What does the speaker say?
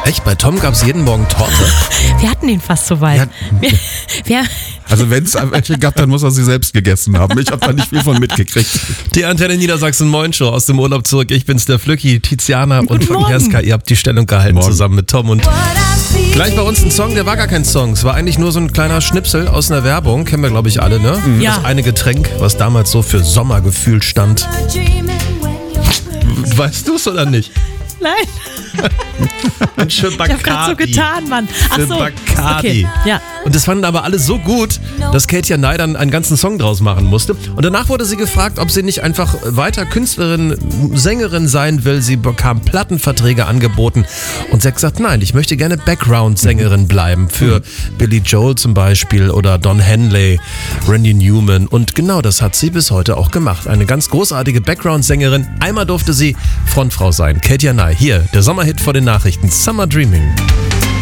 Echt? Bei Tom gab es jeden Morgen Torte? Wir hatten ihn fast so weit. Ja. Also wenn es welche gab, dann muss er sie selbst gegessen haben. Ich habe da nicht viel von mitgekriegt. Die Antenne Niedersachsen Moin Show aus dem Urlaub zurück. Ich bin's, der Flücki, Tiziana und Franjeska. Ihr habt die Stellung gehalten zusammen mit Tom und gleich bei uns ein Song, der war gar kein Song. Es war eigentlich nur so ein kleiner Schnipsel aus einer Werbung. Kennen wir, glaube ich, alle, ne? Ja. Das eine Getränk, was damals so für Sommergefühl stand. Weißt du es oder nicht? Nein. Und für Ich habe gerade so getan, Mann. Ach Für so. Bacardi. Okay. Ja. Und das fanden aber alle so gut, dass Katja Nye dann einen ganzen Song draus machen musste. Und danach wurde sie gefragt, ob sie nicht einfach weiter Künstlerin, Sängerin sein will. Sie bekam Plattenverträge angeboten. Und sie hat gesagt, nein, ich möchte gerne Background-Sängerin bleiben. Für Billy Joel zum Beispiel oder Don Henley, Randy Newman. Und genau das hat sie bis heute auch gemacht. Eine ganz großartige Background-Sängerin. Einmal durfte sie Frontfrau sein. Katja Nye, hier, der Sommerhit vor den Nachrichten. Summer Dreaming.